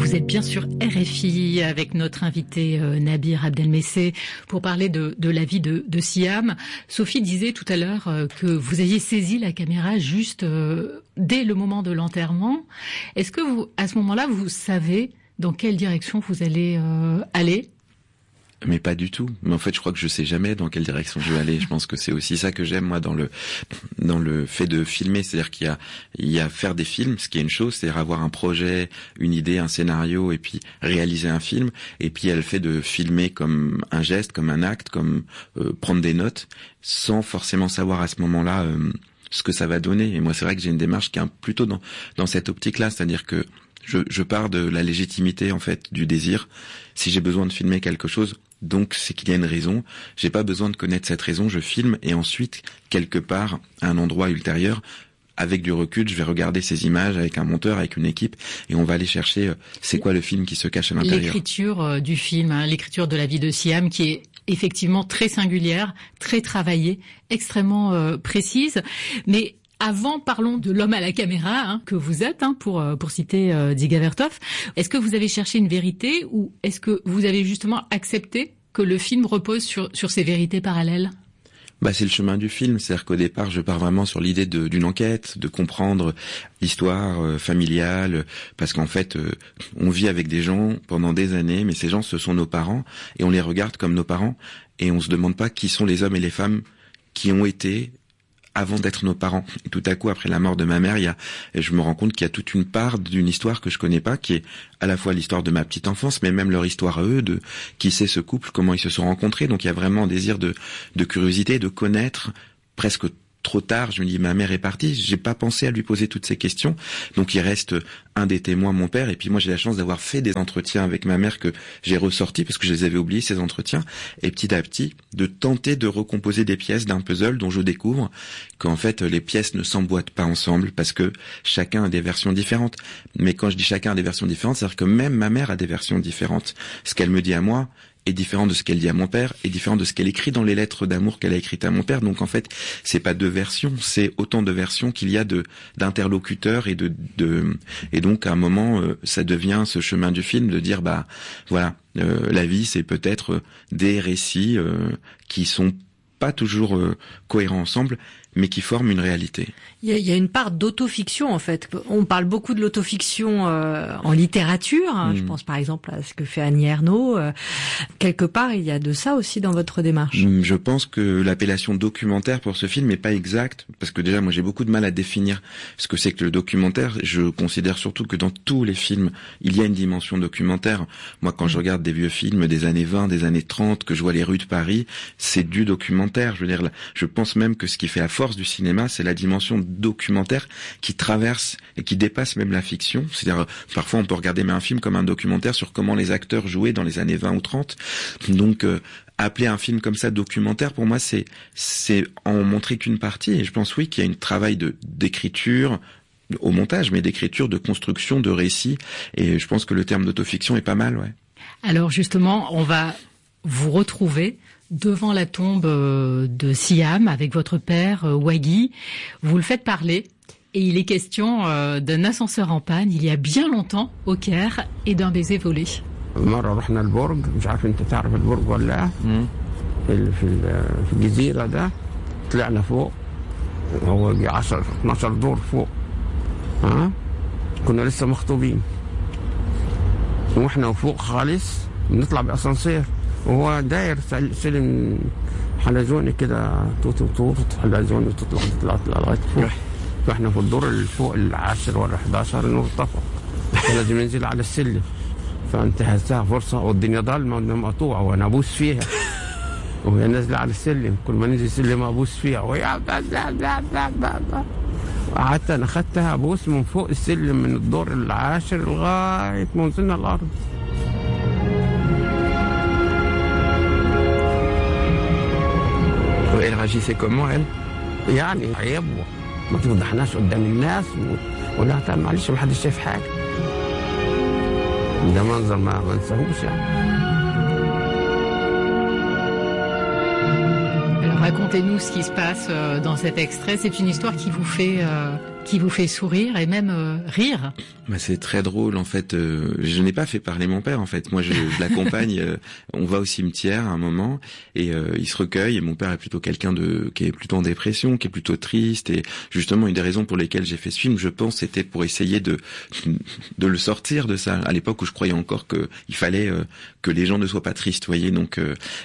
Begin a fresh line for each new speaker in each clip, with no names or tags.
Vous êtes bien sur RFI avec notre invité Nabir Abdelmesseh pour parler de la vie de Siam. Sophie disait tout à l'heure que vous aviez saisi la caméra juste dès le moment de l'enterrement. Est-ce que vous, à ce moment-là, vous savez dans quelle direction vous allez aller ?
Mais pas du tout. Mais en fait, je crois que je sais jamais dans quelle direction je vais aller. Je pense que c'est aussi ça que j'aime, moi, dans le fait de filmer. C'est-à-dire qu'il y a faire des films, ce qui est une chose, c'est-à-dire avoir un projet, une idée, un scénario, et puis réaliser un film. Et puis, il y a le fait de filmer comme un geste, comme un acte, comme prendre des notes, sans forcément savoir à ce moment-là ce que ça va donner. Et moi, c'est vrai que j'ai une démarche qui est plutôt dans cette optique-là. C'est-à-dire que je pars de la légitimité, en fait, du désir. Si j'ai besoin de filmer quelque chose, donc c'est qu'il y a une raison. J'ai pas besoin de connaître cette raison, je filme et ensuite, quelque part, à un endroit ultérieur, avec du recul, je vais regarder ces images avec un monteur, avec une équipe, et on va aller chercher c'est quoi le film qui se cache à l'intérieur.
L'écriture du film, l'écriture de la vie de Siam, qui est effectivement très singulière, très travaillée, extrêmement précise, mais avant, parlons de l'homme à la caméra que vous êtes, pour citer Dziga Vertov. Est-ce que vous avez cherché une vérité ou est-ce que vous avez justement accepté que le film repose sur ces vérités parallèles ?
C'est le chemin du film, c'est-à-dire qu'au départ, je pars vraiment sur l'idée d'une enquête, de comprendre l'histoire familiale, parce qu'en fait, on vit avec des gens pendant des années, mais ces gens, ce sont nos parents, et on les regarde comme nos parents, et on se demande pas qui sont les hommes et les femmes qui ont été avant d'être nos parents. Et tout à coup, après la mort de ma mère, je me rends compte qu'il y a toute une part d'une histoire que je connais pas, qui est à la fois l'histoire de ma petite enfance, mais même leur histoire à eux, de qui c'est ce couple, comment ils se sont rencontrés. Donc il y a vraiment un désir de curiosité, de connaître presque trop tard. Je me dis, ma mère est partie, j'ai pas pensé à lui poser toutes ces questions. Donc il reste un des témoins, mon père, et puis moi j'ai la chance d'avoir fait des entretiens avec ma mère que j'ai ressortis parce que je les avais oubliés, ces entretiens, et petit à petit de tenter de recomposer des pièces d'un puzzle dont je découvre qu'en fait les pièces ne s'emboîtent pas ensemble parce que chacun a des versions différentes. Mais quand je dis chacun a des versions différentes, c'est-à-dire que même ma mère a des versions différentes. Ce qu'elle me dit à moi est différent de ce qu'elle dit à mon père, est différent de ce qu'elle écrit dans les lettres d'amour qu'elle a écrites à mon père. Donc en fait, c'est pas deux versions, c'est autant de versions qu'il y a d'interlocuteurs et et donc à un moment, ça devient ce chemin du film de dire voilà, la vie c'est peut-être des récits qui sont pas toujours cohérents ensemble, mais qui forment une réalité.
Il y a une part d'autofiction, en fait. On parle beaucoup de l'autofiction en littérature. Je pense par exemple à ce que fait Annie Ernaux. Quelque part, il y a de ça aussi dans votre démarche.
Je pense que l'appellation documentaire pour ce film n'est pas exacte, parce que déjà, moi, j'ai beaucoup de mal à définir ce que c'est que le documentaire. Je considère surtout que dans tous les films, il y a une dimension documentaire. Moi, quand je regarde des vieux films des années 20, des années 30, que je vois les rues de Paris, c'est du documentaire. Je veux dire, je pense même que ce qui fait la force du cinéma, c'est la dimension documentaire qui traverse et qui dépasse même la fiction. C'est-à-dire, parfois on peut regarder un film comme un documentaire sur comment les acteurs jouaient dans les années 20 ou 30. Donc, appeler un film comme ça documentaire, pour moi, c'est en montrer qu'une partie. Et je pense, oui, qu'il y a un travail d'écriture au montage, mais d'écriture, de construction, de récit. Et je pense que le terme d'autofiction est pas mal, ouais.
Alors justement, on va vous retrouver devant la tombe de Siam avec votre père, Waghi. Vous le faites parler et il est question d'un ascenseur en panne il y a bien longtemps au Caire et d'un baiser volé.
مرة رحنا البرج مش عارف انت تعرف البرج ولا لا في الجزيرة ده طلعنا فوق هو 10 12 دور فوق كنا لسه مخطوبين واحنا فوق خالص بنطلع بأسانسير وهو داير سلم حلزوني كده توت حلزوني تطلع لغايه فوق فاحنا في الدور اللي فوق العاشر ولا 11 النور طفى لازم ننزل على السلم فانتهزتها فرصه والدنيا ضلمه مقطوعه وانا ابوس فيها وهي نازله على السلم كل ما ننزل سلم ابوس فيها وهي قعدت انا خدتها ابوس من فوق السلم من الدور العاشر لغايه ما وصلنا الارض.
Elle réagissait comment, elle?
يعني عيبه ما تفضحناش قدام الناس ولا تعمل معلش ما حدش شايف حاجه. ده منظر ما ننساهوش يعني.
Alors racontez-nous ce qui se passe dans cet extrait. C'est une histoire qui vous fait qui vous fait sourire et même rire?
Bah, c'est très drôle en fait. Je n'ai pas fait parler mon père en fait. Moi je l'accompagne. On va au cimetière à un moment et il se recueille. Et mon père est plutôt quelqu'un qui est plutôt en dépression, qui est plutôt triste. Et justement une des raisons pour lesquelles j'ai fait ce film, je pense, c'était pour essayer de le sortir de ça. À l'époque où je croyais encore que il fallait que les gens ne soient pas tristes, vous voyez. Donc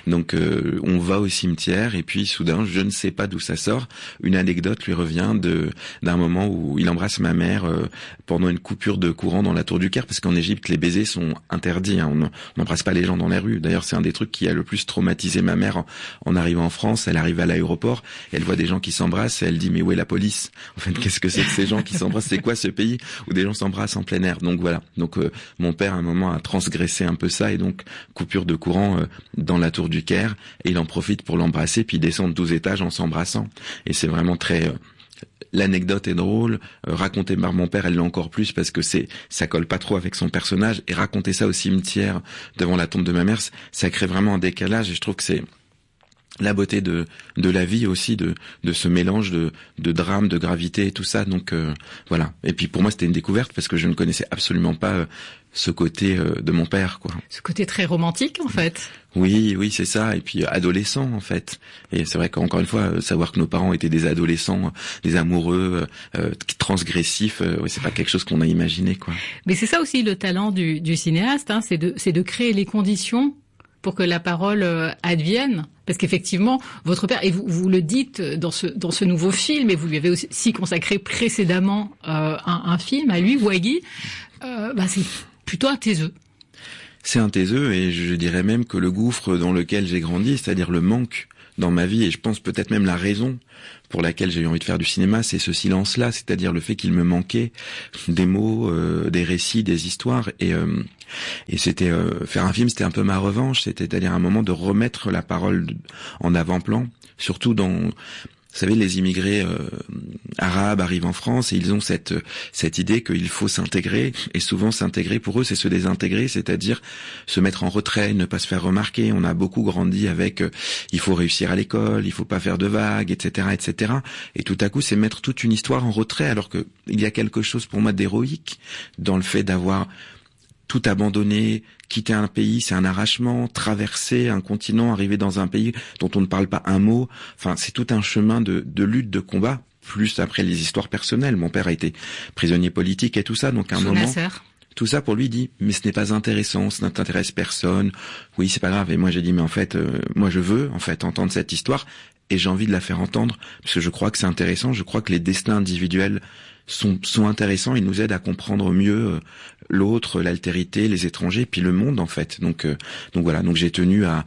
on va au cimetière et puis soudain, je ne sais pas d'où ça sort, une anecdote lui revient d'un moment où il embrasse ma mère pendant une coupure de courant dans la tour du Caire, parce qu'en Égypte les baisers sont interdits, hein. On n'embrasse pas les gens dans les rues. D'ailleurs c'est un des trucs qui a le plus traumatisé ma mère en arrivant en France. Elle arrive à l'aéroport, elle voit des gens qui s'embrassent et elle dit mais où est la police? En fait, qu'est-ce que c'est que ces gens qui s'embrassent? C'est quoi ce pays où des gens s'embrassent en plein air? Donc voilà. Donc mon père à un moment a transgressé un peu ça et donc coupure de courant dans la tour du Caire et il en profite pour l'embrasser puis ils descendent 12 étages en s'embrassant et c'est vraiment très l'anecdote est drôle, racontée par mon père, elle l'est encore plus parce que ça colle pas trop avec son personnage et raconter ça au cimetière devant la tombe de ma mère, ça crée vraiment un décalage et je trouve que c'est la beauté de la vie aussi, de ce mélange de drame, de gravité et tout ça. Donc voilà. Et puis pour moi c'était une découverte parce que je ne connaissais absolument pas ce côté de mon père, quoi.
Ce côté très romantique en fait.
Oui, c'est ça. Et puis adolescent en fait. Et c'est vrai qu'encore une fois, savoir que nos parents étaient des adolescents, des amoureux, transgressifs, c'est pas quelque chose qu'on a imaginé, quoi.
Mais c'est ça aussi le talent du cinéaste, hein, c'est de créer les conditions pour que la parole advienne. Parce qu'effectivement, votre père, et vous le dites dans ce nouveau film, et vous lui avez aussi consacré précédemment un film à lui, Waggy, c'est plutôt un taiseux.
C'est un taiseux, et je dirais même que le gouffre dans lequel j'ai grandi, c'est-à-dire le manque dans ma vie, et je pense peut-être même la raison pour laquelle j'ai eu envie de faire du cinéma, c'est ce silence-là, c'est-à-dire le fait qu'il me manquait des mots, des récits, des histoires, et c'était faire un film, c'était un peu ma revanche, c'est-à-dire un moment de remettre la parole en avant-plan, surtout dans... Vous savez, les immigrés arabes arrivent en France et ils ont cette idée qu'il faut s'intégrer. Et souvent, s'intégrer, pour eux, c'est se désintégrer, c'est-à-dire se mettre en retrait, ne pas se faire remarquer. On a beaucoup grandi avec il faut réussir à l'école, il faut pas faire de vagues, etc., etc. Et tout à coup, c'est mettre toute une histoire en retrait, alors que il y a quelque chose pour moi d'héroïque dans le fait d'avoir tout abandonné, quitter un pays, c'est un arrachement, traverser un continent, arriver dans un pays dont on ne parle pas un mot. Enfin, c'est tout un chemin de lutte, de combat, plus après les histoires personnelles. Mon père a été prisonnier politique et tout ça, donc à un moment... Tout ça pour lui dit, mais ce n'est pas intéressant, ça n'intéresse personne. Oui, c'est pas grave. Et moi j'ai dit, mais en fait, moi je veux en fait entendre cette histoire et j'ai envie de la faire entendre parce que je crois que c'est intéressant. Je crois que les destins individuels sont intéressants. Ils nous aident à comprendre mieux l'autre, l'altérité, les étrangers, puis le monde en fait. Donc voilà. Donc j'ai tenu à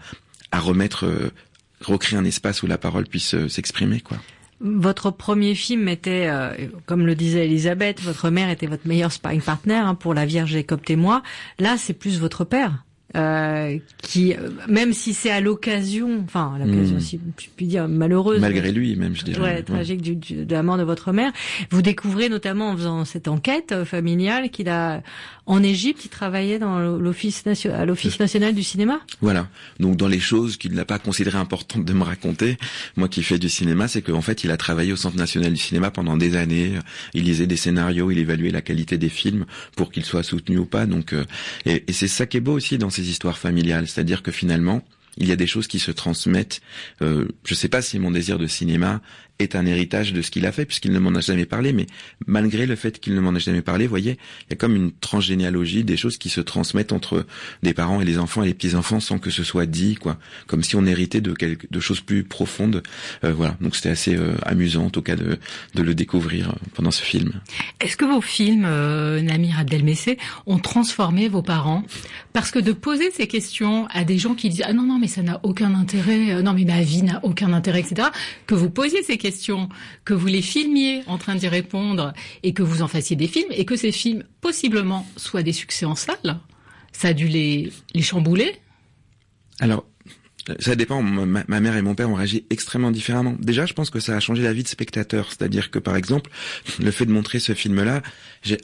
recréer un espace où la parole puisse s'exprimer, quoi.
Votre premier film était, comme le disait Elisabeth, votre mère était votre meilleur sparring partner pour La Vierge, Jacob Témoin. Là, c'est plus votre père qui, même si c'est à l'occasion, si je puis dire malheureuse,
malgré lui, même je dirais,
tragique de la mort de votre mère, vous découvrez notamment en faisant cette enquête familiale qu'il a en Égypte, il travaillait dans l'Office national du cinéma.
Voilà. Donc dans les choses qu'il n'a pas considérées importantes de me raconter, moi qui fais du cinéma, c'est qu'en fait il a travaillé au Centre national du cinéma pendant des années. Il lisait des scénarios, il évaluait la qualité des films pour qu'ils soient soutenus ou pas. Donc et c'est ça qui est beau aussi dans ces histoires familiales, c'est-à-dire que finalement il y a des choses qui se transmettent. Je sais pas si mon désir de cinéma est un héritage de ce qu'il a fait, puisqu'il ne m'en a jamais parlé, mais malgré le fait qu'il ne m'en a jamais parlé, vous voyez, il y a comme une transgénéalogie, des choses qui se transmettent entre des parents et les enfants et les petits-enfants sans que ce soit dit, quoi. Comme si on héritait de choses plus profondes. Voilà. Donc c'était assez amusant, en tout cas, de le découvrir pendant ce film.
Est-ce que vos films, Namir Abdelmesseh, ont transformé vos parents? Parce que de poser ces questions à des gens qui disent, ah non, mais ça n'a aucun intérêt, non, mais ma vie n'a aucun intérêt, etc., que vous posiez ces questions, que vous les filmiez en train d'y répondre et que vous en fassiez des films et que ces films possiblement soient des succès en salle, ça a dû les chambouler?
Alors, ça dépend. Ma mère et mon père ont réagi extrêmement différemment. Déjà, je pense que ça a changé la vie de spectateur. C'est-à-dire que, par exemple, le fait de montrer ce film-là, j'ai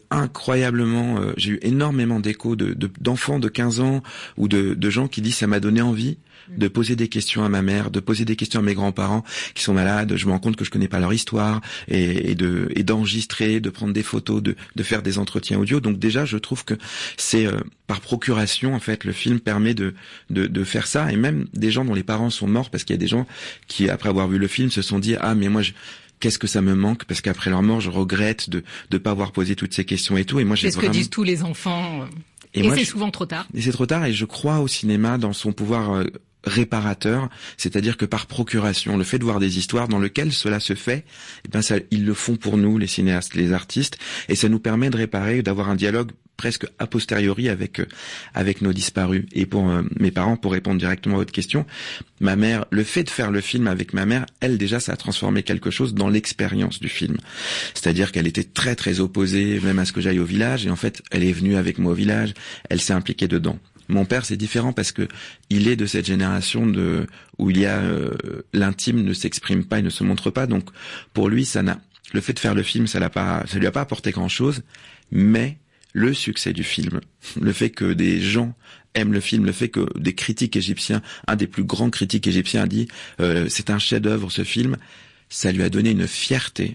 eu énormément d'échos d'enfants de 15 ans ou de gens qui disent ça m'a donné envie de poser des questions à ma mère, de poser des questions à mes grands-parents qui sont malades. Je me rends compte que je connais pas leur histoire et d'enregistrer, de prendre des photos, de faire des entretiens audio. Donc déjà, je trouve que c'est par procuration, en fait, le film permet de faire ça. Et même des gens dont les parents sont morts, parce qu'il y a des gens qui, après avoir vu le film, se sont dit « Ah, mais moi, qu'est-ce que ça me manque, parce qu'après leur mort, je regrette de pas avoir posé toutes ces questions et tout. » Et moi,
c'est ce que disent tous les enfants. Et moi, c'est souvent trop tard.
Et c'est trop tard. Et je crois au cinéma dans son pouvoir réparateur, c'est-à-dire que par procuration, le fait de voir des histoires dans lesquelles cela se fait, eh ben ça, ils le font pour nous, les cinéastes, les artistes, et ça nous permet de réparer, d'avoir un dialogue presque a posteriori avec nos disparus. Et pour mes parents, pour répondre directement à votre question, ma mère, le fait de faire le film avec ma mère, elle déjà, ça a transformé quelque chose dans l'expérience du film. C'est-à-dire qu'elle était très très opposée même à ce que j'aille au village, et en fait, elle est venue avec moi au village, elle s'est impliquée dedans. Mon père, c'est différent parce que il est de cette génération où il y a l'intime ne s'exprime pas et ne se montre pas. Donc pour lui, le fait de faire le film, ça lui a pas apporté grand-chose, mais le succès du film, le fait que des gens aiment le film, le fait que des critiques égyptiens, un des plus grands critiques égyptiens a dit c'est un chef-d'œuvre ce film, ça lui a donné une fierté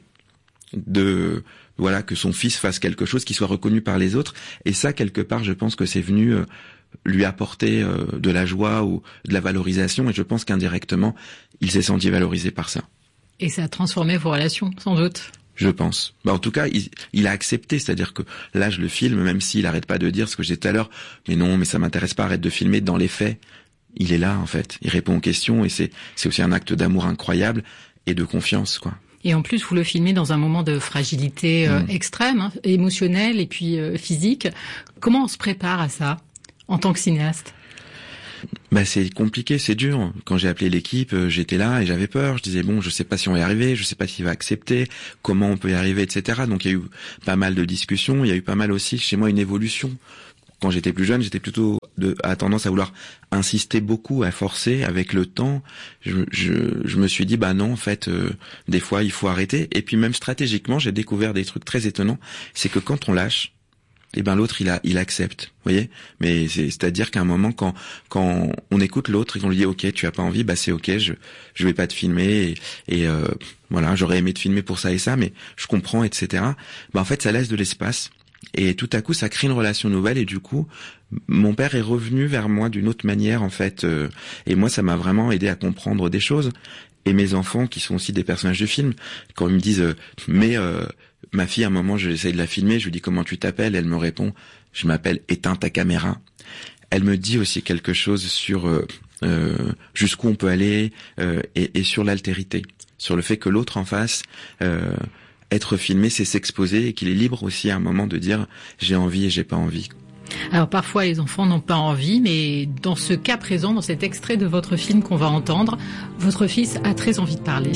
que son fils fasse quelque chose qui soit reconnu par les autres. Et ça, quelque part, je pense que c'est venu lui apporter de la joie ou de la valorisation, et je pense qu'indirectement, il s'est senti valorisé par ça.
Et ça a transformé vos relations, sans doute.
Je pense. En tout cas, il a accepté, c'est-à-dire que là, je le filme, même s'il arrête pas de dire ce que je disais tout à l'heure, mais non, mais ça m'intéresse pas, arrête de filmer. Dans les faits, il est là, en fait. Il répond aux questions, et c'est aussi un acte d'amour incroyable et de confiance, quoi.
Et en plus, vous le filmez dans un moment de fragilité extrême, émotionnelle et puis physique. Comment on se prépare à ça en tant que cinéaste?
C'est compliqué, c'est dur. Quand j'ai appelé l'équipe, j'étais là et j'avais peur. Je disais bon, je sais pas si on va y arriver, je sais pas s'il va accepter, comment on peut y arriver, etc. Donc il y a eu pas mal de discussions. Il y a eu pas mal aussi chez moi une évolution. Quand j'étais plus jeune, j'étais plutôt à tendance à vouloir insister beaucoup, à forcer. Avec le temps, je me suis dit non, en fait, des fois il faut arrêter. Et puis même stratégiquement, j'ai découvert des trucs très étonnants. C'est que quand on lâche, l'autre il accepte, vous voyez. Mais c'est-à-dire qu'à un moment quand on écoute l'autre et qu'on lui dit ok, tu as pas envie, c'est ok, je vais pas te filmer et voilà, j'aurais aimé te filmer pour ça et ça, mais je comprends, etc. En fait, ça laisse de l'espace et tout à coup ça crée une relation nouvelle, et du coup mon père est revenu vers moi d'une autre manière, en fait, et moi ça m'a vraiment aidé à comprendre des choses. Et mes enfants, qui sont aussi des personnages du film, quand ils me disent ma fille, à un moment, j'essaye de la filmer, je lui dis comment tu t'appelles, elle me répond, je m'appelle éteins ta caméra. Elle me dit aussi quelque chose sur jusqu'où on peut aller et sur l'altérité, sur le fait que l'autre en face, être filmé, c'est s'exposer, et qu'il est libre aussi à un moment de dire j'ai envie et j'ai pas envie.
Alors parfois les enfants n'ont pas envie, mais dans ce cas présent, dans cet extrait de votre film qu'on va entendre, votre fils a très envie de parler.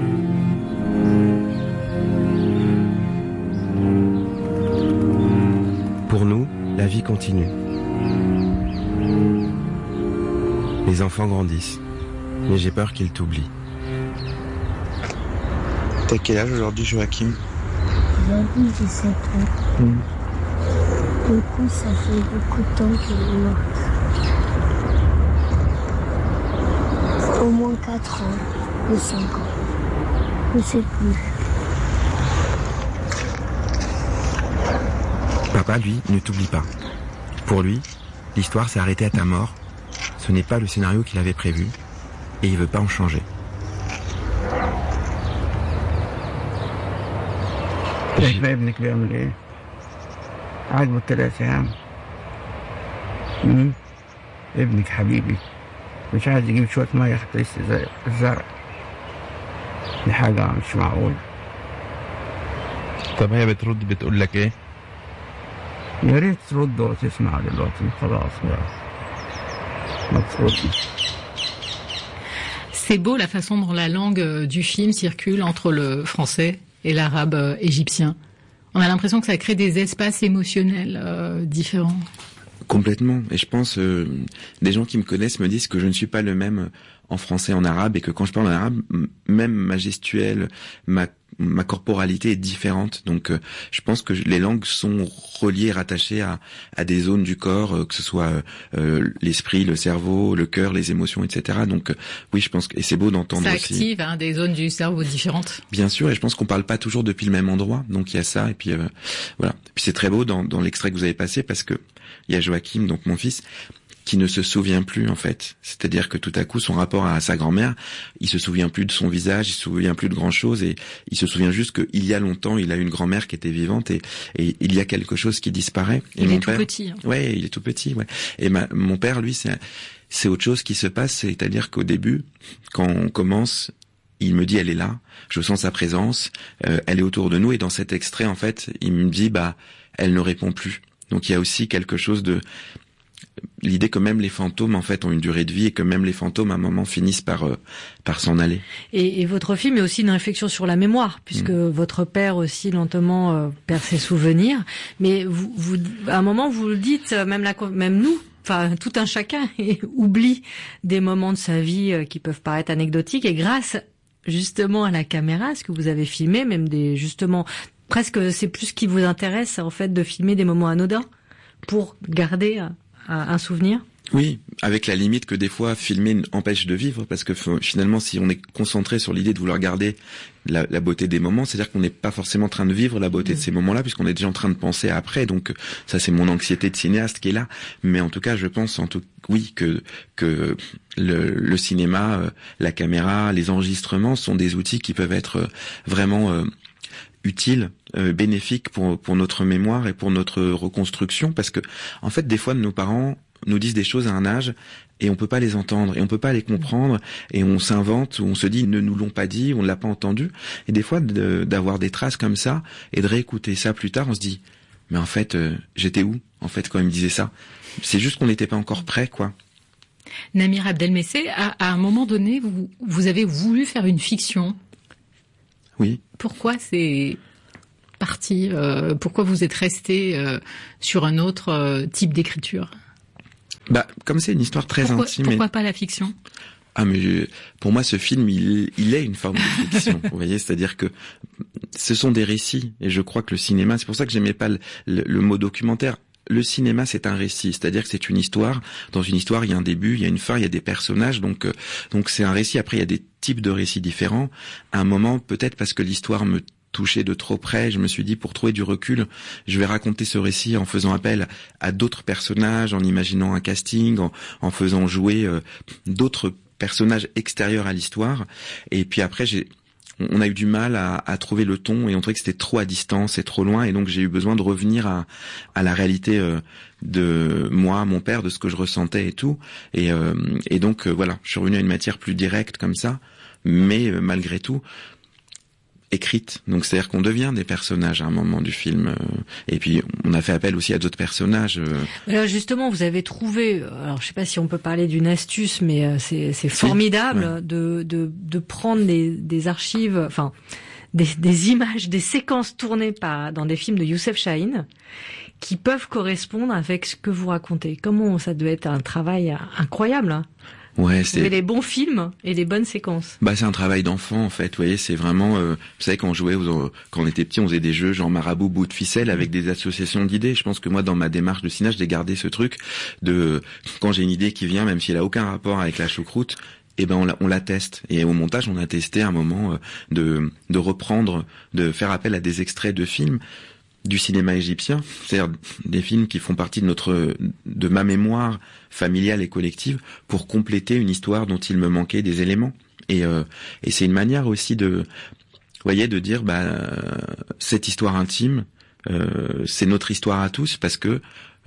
Pour nous, la vie continue. Les enfants grandissent, mais j'ai peur qu'ils t'oublient.
T'as quel âge aujourd'hui, Joachim?
Aujourd'hui, j'ai 7 ans. Du coup, ça fait beaucoup de temps qu'il est mort. Au moins 4 ans, ou 5 ans. Je sais plus.
Papa, lui, ne t'oublie pas. Pour lui, l'histoire s'est arrêtée à ta mort. Ce n'est pas le scénario qu'il avait prévu, et il veut pas en changer.
شايف ابنك بيعمل ايه؟ عاجبه ال3 أيام. ابنك حبيبي مش عايز يجيب شوية مية حتى يسقي زي الزرع. دي حاجة مش معقولة.
طب هي بترد بتقول لك ايه؟
يا ريت ترد وتسمع دلوقتي خلاص ما تردي.
C'est beau la façon dont la langue du film circule entre le français et l'arabe égyptien. On a l'impression que ça crée des espaces émotionnels différents.
Complètement. Et je pense, des gens qui me connaissent me disent que je ne suis pas le même en français et en arabe, et que quand je parle en arabe, même ma gestuelle, ma corporalité est différente. Donc, je pense que les langues sont reliées, rattachées à des zones du corps, que ce soit l'esprit, le cerveau, le cœur, les émotions, etc. Donc, oui, je pense que, et c'est beau d'entendre
ça
aussi.
active des zones du cerveau différentes.
Bien sûr, et je pense qu'on parle pas toujours depuis le même endroit. Donc, il y a ça, et puis voilà. Puis c'est très beau dans l'extrait que vous avez passé, parce que il y a Joachim, donc mon fils, qui ne se souvient plus en fait. C'est-à-dire que tout à coup, son rapport à sa grand-mère, il se souvient plus de son visage, il se souvient plus de grand-chose, et il se souvient juste qu'il y a longtemps, il a une grand-mère qui était vivante, et il y a quelque chose qui disparaît. Et
il
mon
est tout
père,
petit.
Ouais, il est tout petit, ouais. Et mon père, lui, c'est autre chose qui se passe, c'est-à-dire qu'au début, quand on commence, il me dit, elle est là, je sens sa présence, elle est autour de nous, et dans cet extrait, en fait, il me dit, elle ne répond plus. Donc il y a aussi quelque chose de l'idée que même les fantômes en fait ont une durée de vie, et que même les fantômes à un moment finissent par s'en aller.
Et votre film est aussi une réflexion sur la mémoire, puisque votre père aussi lentement perd ses souvenirs. Mais vous à un moment vous le dites, même nous, enfin tout un chacun oublie des moments de sa vie qui peuvent paraître anecdotiques, et grâce justement à la caméra, ce que vous avez filmé, même presque c'est plus ce qui vous intéresse en fait, de filmer des moments anodins pour garder un souvenir.
Oui, avec la limite que des fois filmer empêche de vivre, parce que finalement si on est concentré sur l'idée de vouloir garder la beauté des moments, c'est-à-dire qu'on n'est pas forcément en train de vivre la beauté de ces moments-là, puisqu'on est déjà en train de penser après. Donc ça, c'est mon anxiété de cinéaste qui est là. Mais en tout cas, je pense que le cinéma, la caméra, les enregistrements sont des outils qui peuvent être vraiment utile, bénéfique pour notre mémoire et pour notre reconstruction, parce que en fait des fois nos parents nous disent des choses à un âge et on peut pas les entendre et on peut pas les comprendre, et on s'invente, ou on se dit ils ne nous l'ont pas dit, on l'a pas entendu, et des fois d'avoir des traces comme ça et de réécouter ça plus tard, on se dit mais en fait j'étais où en fait quand ils me disaient ça, c'est juste qu'on n'était pas encore prêt quoi.
Namir Abdelmesseh, à un moment donné vous avez voulu faire une fiction.
Oui.
Pourquoi c'est parti pourquoi vous êtes resté sur un autre type d'écriture?
Comme c'est une histoire très intime.
Pourquoi pas la fiction?
Mais pour moi, ce film, il est une forme de fiction. Vous voyez, c'est-à-dire que ce sont des récits, et je crois que le cinéma, c'est pour ça que j'aimais pas le mot documentaire. Le cinéma, c'est un récit, c'est-à-dire que c'est une histoire. Dans une histoire, il y a un début, il y a une fin, il y a des personnages, donc c'est un récit. Après, il y a des types de récits différents. À un moment, peut-être parce que l'histoire me touchait de trop près, je me suis dit, pour trouver du recul, je vais raconter ce récit en faisant appel à d'autres personnages, en imaginant un casting, en faisant jouer d'autres personnages extérieurs à l'histoire. Et puis après, on a eu du mal à trouver le ton, et on trouvait que c'était trop à distance et trop loin, et donc j'ai eu besoin de revenir à la réalité de moi, mon père, de ce que je ressentais et tout, et donc voilà, je suis revenu à une matière plus directe comme ça, mais malgré tout écrite. Donc c'est-à-dire qu'on devient des personnages à un moment du film, et puis on a fait appel aussi à d'autres personnages.
Alors justement, vous avez trouvé, alors je sais pas si on peut parler d'une astuce, mais c'est formidable, ouais, de prendre des archives, enfin des images, des séquences tournées dans des films de Youssef Chahine qui peuvent correspondre avec ce que vous racontez. Comment ça doit être un travail incroyable, hein.
Ouais,
vous avez les bons films et les bonnes séquences.
C'est un travail d'enfant en fait. Vous voyez, c'est vraiment. Vous savez, quand on jouait, quand on était petit, on faisait des jeux genre marabout, bout de ficelle, avec des associations d'idées. Je pense que moi, dans ma démarche de cinéaste, j'ai gardé ce truc de quand j'ai une idée qui vient, même si elle a aucun rapport avec la choucroute, on la teste. Et au montage, on a testé un moment de reprendre, de faire appel à des extraits de films du cinéma égyptien, c'est-à-dire des films qui font partie de ma mémoire familiale et collective, pour compléter une histoire dont il me manquait des éléments. Et c'est une manière aussi de dire cette histoire intime, c'est notre histoire à tous, parce que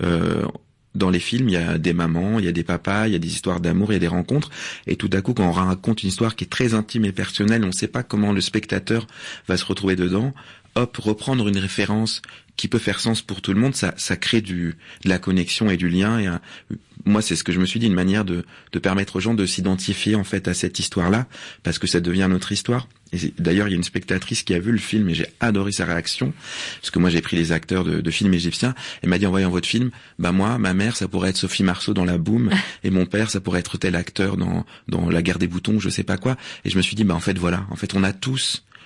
dans les films, il y a des mamans, il y a des papas, il y a des histoires d'amour, il y a des rencontres, et tout à coup, quand on raconte une histoire qui est très intime et personnelle, on ne sait pas comment le spectateur va se retrouver dedans. Reprendre une référence qui peut faire sens pour tout le monde, ça crée de la connexion et du lien. Et moi, c'est ce que je me suis dit, une manière de permettre aux gens de s'identifier en fait à cette histoire-là, parce que ça devient notre histoire. Et d'ailleurs, il y a une spectatrice qui a vu le film, et j'ai adoré sa réaction, parce que moi, j'ai pris les acteurs de films égyptiens, et m'a dit, en voyant votre film, moi, ma mère, ça pourrait être Sophie Marceau dans La Boum, et mon père, ça pourrait être tel acteur dans La Guerre des boutons, je sais pas quoi. Et je me suis dit, en fait, voilà, en fait, on a tous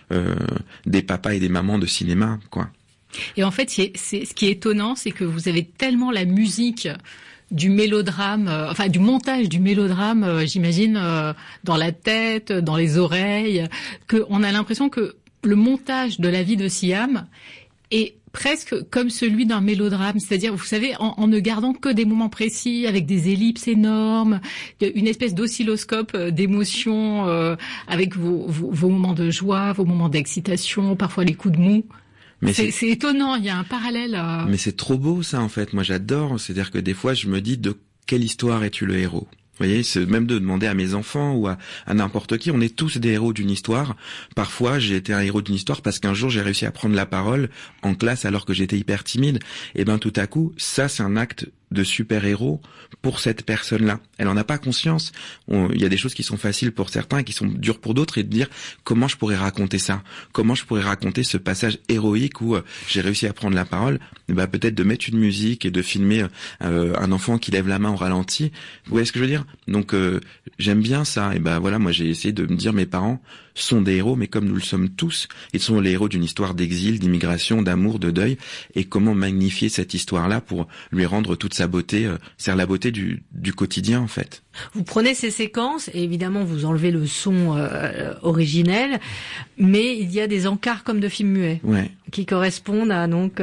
des papas et des mamans de cinéma, quoi.
Et en fait, c'est ce qui est étonnant, c'est que vous avez tellement la musique du mélodrame, du montage du mélodrame, j'imagine, dans la tête, dans les oreilles, qu'on a l'impression que le montage de la vie de Siam est presque comme celui d'un mélodrame, c'est-à-dire, vous savez, en ne gardant que des moments précis, avec des ellipses énormes, une espèce d'oscilloscope d'émotions, avec vos moments de joie, vos moments d'excitation, parfois les coups de mou. Mais c'est étonnant, il y a un parallèle.
Mais c'est trop beau ça en fait, moi j'adore, c'est-à-dire que des fois je me dis de quelle histoire es-tu le héros ? Vous voyez, c'est même de demander à mes enfants ou à n'importe qui, on est tous des héros d'une histoire. Parfois, j'ai été un héros d'une histoire parce qu'un jour j'ai réussi à prendre la parole en classe alors que j'étais hyper timide. Et ben tout à coup, ça c'est un acte de super-héros pour cette personne-là. Elle en a pas conscience. Il y a des choses qui sont faciles pour certains et qui sont dures pour d'autres, et de dire comment je pourrais raconter ça, comment je pourrais raconter ce passage héroïque où j'ai réussi à prendre la parole. Bah peut-être de mettre une musique et de filmer un enfant qui lève la main au ralenti. Vous voyez ce que je veux dire ? Donc j'aime bien ça. Et ben voilà, moi j'ai essayé de me dire mes parents sont des héros, mais comme nous le sommes tous, ils sont les héros d'une histoire d'exil, d'immigration, d'amour, de deuil. Et comment magnifier cette histoire-là pour lui rendre toute sa beauté, c'est la beauté du quotidien en fait.
Vous prenez ces séquences et évidemment vous enlevez le son originel, mais il y a des encarts comme de films muets, ouais, qui correspondent à donc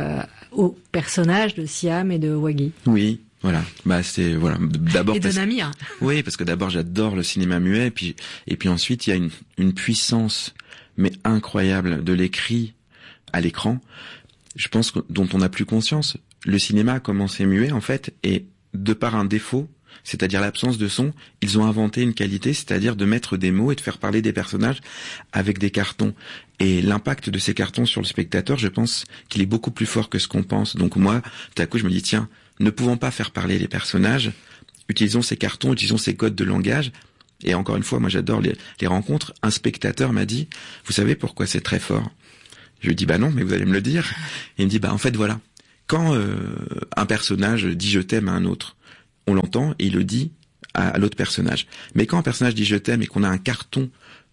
aux personnages de Siam et de Waggy.
Oui. Voilà, bah c'est voilà. D'abord
et de Namir.
Oui, parce que d'abord j'adore le cinéma muet, et puis ensuite il y a une puissance mais incroyable de l'écrit à l'écran. Je pense dont on n'a plus conscience. Le cinéma a commencé muet en fait, et de par un défaut, c'est-à-dire l'absence de son, ils ont inventé une qualité, c'est-à-dire de mettre des mots et de faire parler des personnages avec des cartons. Et l'impact de ces cartons sur le spectateur, je pense qu'il est beaucoup plus fort que ce qu'on pense. Donc moi, tout à coup, je me dis tiens, ne pouvons pas faire parler les personnages, utilisons ces cartons, utilisons ces codes de langage. Et encore une fois, moi j'adore les rencontres. Un spectateur m'a dit, vous savez pourquoi c'est très fort ? Je lui dis bah non, mais vous allez me le dire. Et il me dit bah en fait voilà, quand un personnage dit je t'aime à un autre, on l'entend et il le dit à l'autre personnage. Mais quand un personnage dit je t'aime et qu'on a un carton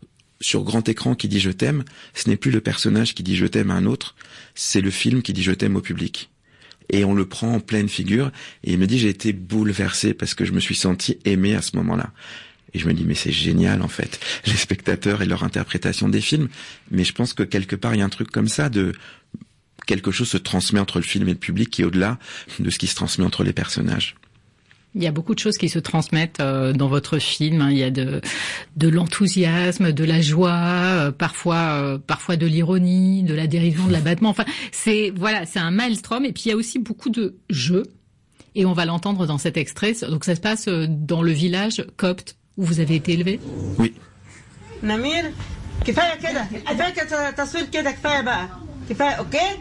sur grand écran qui dit je t'aime, ce n'est plus le personnage qui dit je t'aime à un autre, c'est le film qui dit je t'aime au public. Et on le prend en pleine figure, et il me dit j'ai été bouleversé parce que je me suis senti aimé à ce moment-là. Et je me dis mais c'est génial en fait, les spectateurs et leur interprétation des films. Mais je pense que quelque part il y a un truc comme ça, de quelque chose se transmet entre le film et le public qui est au-delà de ce qui se transmet entre les personnages.
Il y a beaucoup de choses qui se transmettent dans votre film. Il y a de l'enthousiasme, de la joie, parfois de l'ironie, de la dérision, de l'abattement. Enfin, c'est un maelstrom. Et puis il y a aussi beaucoup de jeux. Et on va l'entendre dans cet extrait. Donc ça se passe dans le village copte où vous avez été élevé.
Oui.
Namir, كفاية كده كفاية تصوير كده كفاية بقى كفاية أوكي.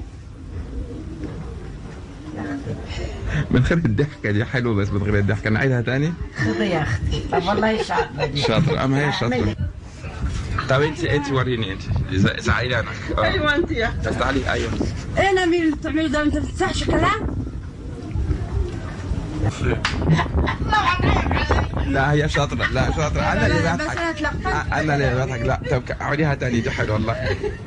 من غير الضحكة دي حلوة، بس من غير الضحكة نعيدها تاني.
خذي يا أختي. طب والله شاطرة دي.
شاطرة، أما هي شاطرة. طب أنت وريني أنت زعلي أنا.
أيوة أنت يا أختي.
بس تعالي أيوة.
إيه نبيل تعملي ده أنت ما بتفتحش كلام؟
لا هي شاطرة، لا شاطرة. أنا اللي بضحك. أنا اللي بضحك. لا طب عوديها تاني، دي حلوة والله.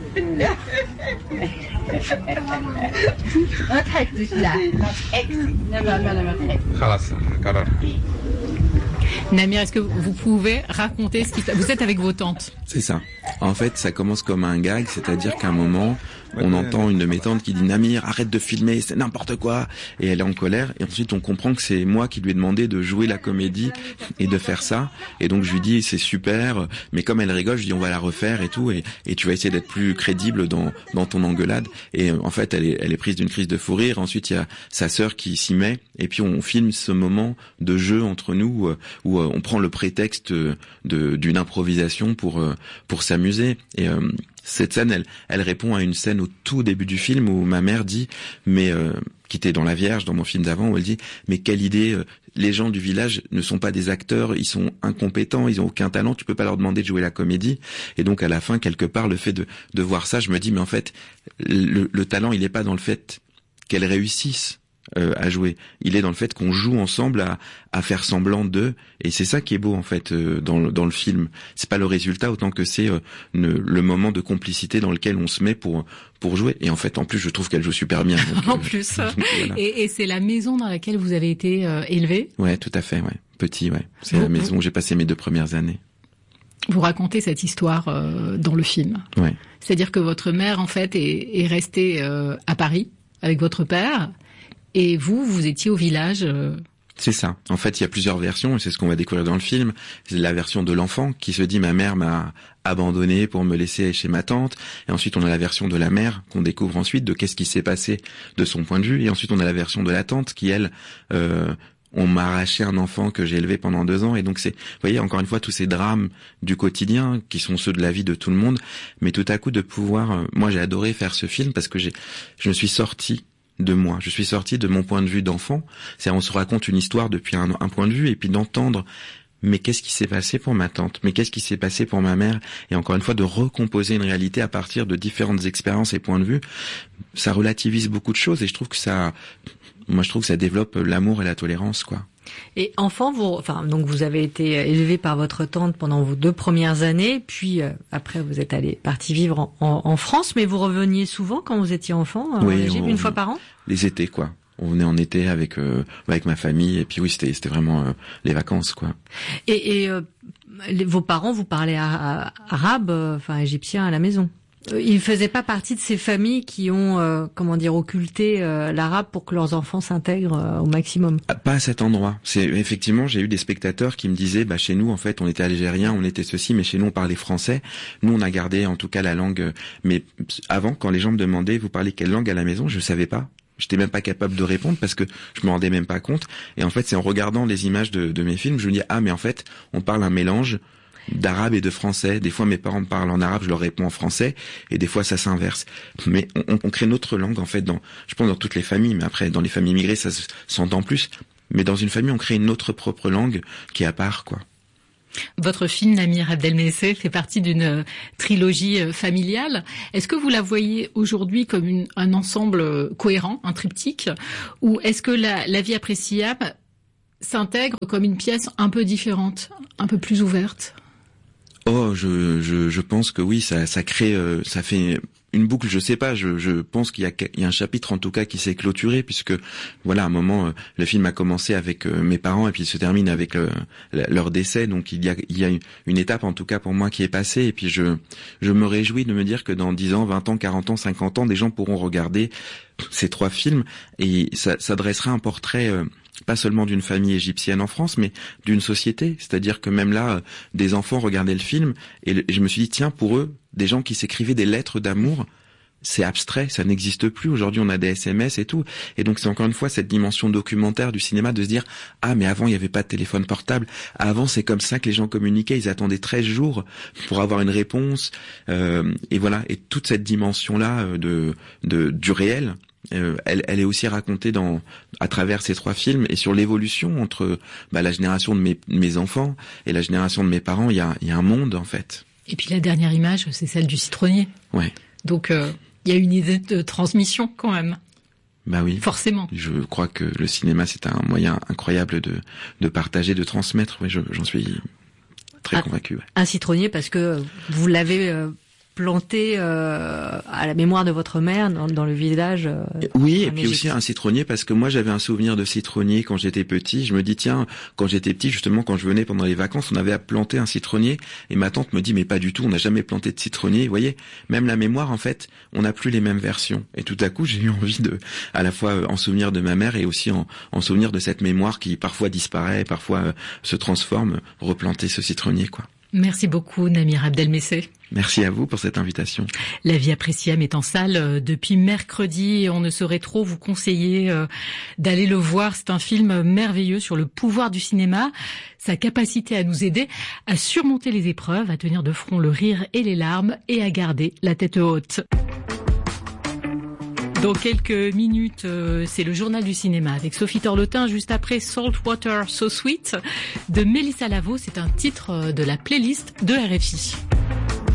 ما ضحكتش. لا ما ضحكتش. لا ما ضحكتش.
خلاص قرر.
Namir, est-ce que vous pouvez raconter ce qui... Vous êtes avec vos tantes.
C'est ça. En fait, ça commence comme un gag, c'est-à-dire qu'à un moment, on entend une de mes tantes qui dit « Namir, arrête de filmer, c'est n'importe quoi !» Et elle est en colère. Et ensuite, on comprend que c'est moi qui lui ai demandé de jouer la comédie et de faire ça. Et donc, je lui dis « C'est super !» Mais comme elle rigole, je dis « On va la refaire et tout. Et tu vas essayer d'être plus crédible dans ton engueulade. » Et en fait, elle est prise d'une crise de fou rire. Ensuite, il y a sa sœur qui s'y met. Et puis, on filme ce moment de jeu entre nous où on prend le prétexte d'une improvisation pour s'amuser. Et cette scène, elle répond à une scène au tout début du film où ma mère dit, qui était dans La Vierge, dans mon film d'avant, où elle dit, mais quelle idée, les gens du village ne sont pas des acteurs, ils sont incompétents, ils ont aucun talent, tu peux pas leur demander de jouer la comédie. Et donc à la fin, quelque part, le fait de voir ça, je me dis, mais en fait, le talent, il est pas dans le fait qu'elles réussissent à jouer. Il est dans le fait qu'on joue ensemble à faire semblant d'eux, et c'est ça qui est beau en fait dans le film. C'est pas le résultat autant que c'est le moment de complicité dans lequel on se met pour jouer. Et en fait, en plus, je trouve qu'elle joue super bien. Donc,
en plus. Donc, voilà. Et c'est la maison dans laquelle vous avez été élevé?
Ouais, tout à fait. Ouais, petit. Ouais, c'est la maison où j'ai passé mes 2 premières années.
Vous racontez cette histoire dans le film.
Ouais.
C'est-à-dire que votre mère, en fait, est restée à Paris avec votre père, et vous étiez au village.
C'est ça. En fait, il y a plusieurs versions, et c'est ce qu'on va découvrir dans le film. C'est la version de l'enfant qui se dit « ma mère m'a abandonné pour me laisser chez ma tante ». Et ensuite, on a la version de la mère qu'on découvre ensuite de qu'est-ce qui s'est passé de son point de vue. Et ensuite, on a la version de la tante qui, elle... on m'a arraché un enfant que j'ai élevé pendant 2 ans, et donc c'est, vous voyez, encore une fois, tous ces drames du quotidien qui sont ceux de la vie de tout le monde, mais tout à coup de pouvoir, moi j'ai adoré faire ce film parce que je me suis sorti de moi, je suis sorti de mon point de vue d'enfant, c'est-à-dire on se raconte une histoire depuis un point de vue, et puis d'entendre mais qu'est-ce qui s'est passé pour ma tante, mais qu'est-ce qui s'est passé pour ma mère, et encore une fois de recomposer une réalité à partir de différentes expériences et points de vue, ça relativise beaucoup de choses, et je trouve que ça développe l'amour et la tolérance, quoi.
Et enfant, donc vous avez été élevé par votre tante pendant vos 2 premières années, puis après vous êtes parti vivre en France, mais vous reveniez souvent quand vous étiez enfant,
oui,
une fois par an? Les
étés, quoi. On venait en été avec ma famille, et puis oui, c'était vraiment les vacances, quoi.
Et vos parents vous parlaient arabe, égyptien à la maison? Ils faisaient pas partie de ces familles qui ont, occulté l'arabe pour que leurs enfants s'intègrent au maximum?
Pas à cet endroit. Effectivement, j'ai eu des spectateurs qui me disaient, chez nous, en fait, on était algériens, on était ceci, mais chez nous, on parlait français. Nous, on a gardé, en tout cas, la langue. Mais avant, quand les gens me demandaient, vous parlez quelle langue à la maison, je savais pas. J'étais même pas capable de répondre parce que je me rendais même pas compte. Et en fait, c'est en regardant les images de mes films, je me dis, mais en fait, on parle un mélange d'arabe et de français. Des fois, mes parents me parlent en arabe, je leur réponds en français, et des fois, ça s'inverse. Mais on crée notre langue, en fait, je pense dans toutes les familles, mais après, dans les familles immigrées, ça s'entend plus. Mais dans une famille, on crée notre propre langue qui est à part, quoi.
Votre film, Namir Abdelmesseh, fait partie d'une trilogie familiale. Est-ce que vous la voyez aujourd'hui comme un ensemble cohérent, un triptyque, ou est-ce que la vie après Siam s'intègre comme une pièce un peu différente, un peu plus ouverte?
Oh, je pense que oui, ça crée, ça fait une boucle, je sais pas, je pense qu'il y a un chapitre en tout cas qui s'est clôturé, puisque voilà, à un moment le film a commencé avec mes parents et puis il se termine avec leur décès, donc il y a une étape en tout cas pour moi qui est passée, et puis je me réjouis de me dire que dans 10 ans, 20 ans, 40 ans, 50 ans, des gens pourront regarder ces 3 films et ça dressera un portrait pas seulement d'une famille égyptienne en France, mais d'une société. C'est-à-dire que même là, des enfants regardaient le film et je me suis dit, tiens, pour eux, des gens qui s'écrivaient des lettres d'amour, c'est abstrait, ça n'existe plus. Aujourd'hui, on a des SMS et tout. Et donc, c'est encore une fois cette dimension documentaire du cinéma de se dire, mais avant, il n'y avait pas de téléphone portable. Avant, c'est comme ça que les gens communiquaient. Ils attendaient 13 jours pour avoir une réponse. Et voilà. Et toute cette dimension-là du réel, elle est aussi racontée à travers ces 3 films, et sur l'évolution entre la génération de mes enfants et la génération de mes parents, il y a un monde en fait.
Et puis la dernière image, c'est celle du citronnier.
Ouais.
Donc il y a une idée de transmission quand même.
Bah oui.
Forcément.
Je crois que le cinéma, c'est un moyen incroyable de partager, de transmettre. Oui, j'en suis très convaincu. Ouais.
Un citronnier parce que vous l'avez planté à la mémoire de votre mère dans le village.
Oui, et puis aussi un citronnier parce que moi j'avais un souvenir de citronnier quand j'étais petit. Je me dis tiens, quand j'étais petit, justement quand je venais pendant les vacances, on avait à planter un citronnier et ma tante me dit mais pas du tout, on n'a jamais planté de citronnier. Vous voyez, même la mémoire en fait, on n'a plus les mêmes versions. Et tout à coup j'ai eu envie à la fois en souvenir de ma mère et aussi en souvenir de cette mémoire qui parfois disparaît, parfois se transforme, replanter ce citronnier quoi.
Merci beaucoup Namir Abdelmesseh.
Merci à vous pour cette invitation.
La vie après Siam est en salle depuis mercredi et on ne saurait trop vous conseiller d'aller le voir. C'est un film merveilleux sur le pouvoir du cinéma, sa capacité à nous aider à surmonter les épreuves, à tenir de front le rire et les larmes et à garder la tête haute. Dans quelques minutes, c'est le journal du cinéma avec Sophie Torlotin, juste après Saltwater So Sweet de Mélissa Lavo. C'est un titre de la playlist de RFI.